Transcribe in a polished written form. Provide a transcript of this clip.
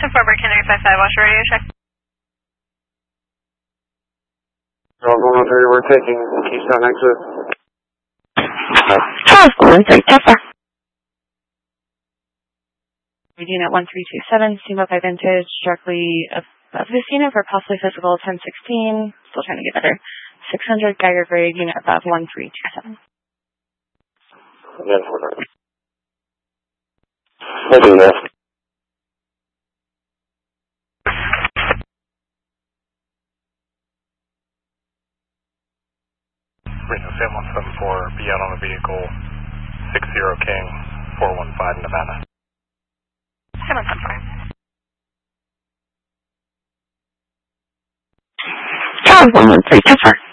To Fort Kennedy 55, watch your radio check. Charles 113, we're taking Keystone exit. Charles 113, Alpha. Unit 1327, Steamboat by Vintage, directly above this unit for possibly physical 1016. Still trying to get better. 600 Geiger grade, unit above 1327. Yes, we're ready. We'll do that. Reno 7174, be out on the vehicle, 60 King, 415 Nevada. 774. Charles 113, Alpha.